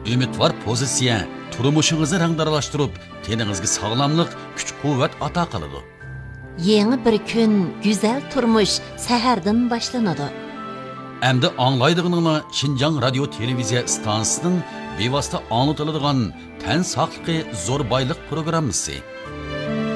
Ümidvar pozitsiya turmushingizni rangdaralashtirib, teningizga sog'lomlik, kuch-quvvat ato qiladi. Yeni bir kun, güzel turmuş sahardan boshlanadi. Endi anglaydig'iningni Xinjiang radio televiziya stansiyasining bevosita anglatiladigan tan saqligi zo'r boylik programmasi.